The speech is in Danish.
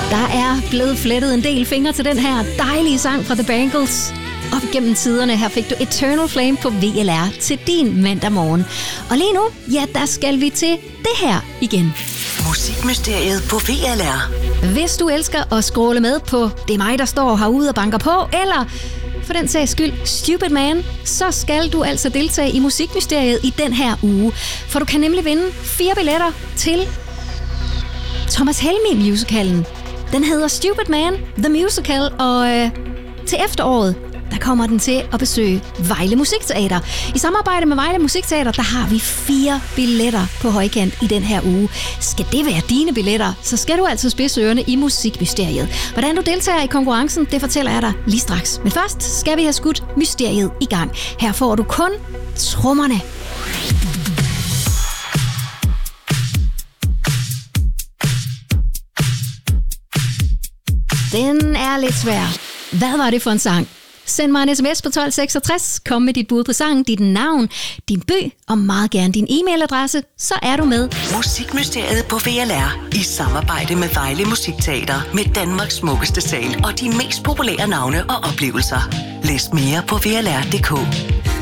Der er blevet flettet en del fingre til den her dejlige sang fra The Bangles. Op gennem tiderne, her fik du Eternal Flame på VLR til din mandag morgen. Og lige nu, ja, der skal vi til det her igen. Musikmysteriet på VLR. Hvis du elsker at scrolle med på Det er mig, der står herude og banker på, eller for den sags skyld Stupid Man, så skal du altså deltage i Musikmysteriet i den her uge. For du kan nemlig vinde 4 billetter til Thomas Helmig musicalen. Den hedder Stupid Man, The Musical, og til efteråret, der kommer den til at besøge Vejle Musikteater. I samarbejde med Vejle Musikteater, der har vi 4 billetter på højkant i den her uge. Skal det være dine billetter, så skal du altså spidse ørerne i Musikmysteriet. Hvordan du deltager i konkurrencen, det fortæller jeg dig lige straks. Men først skal vi have skudt mysteriet i gang. Her får du kun trommerne. Den er lidt svær. Hvad var det for en sang? Send mig en sms på 1266, kom med dit bud på sangen, dit navn, din by og meget gerne din e-mailadresse, så er du med. Musikmysteriet på VLR i samarbejde med Vejle Musikteater med Danmarks smukkeste sal og de mest populære navne og oplevelser. Læs mere på vrl.dk.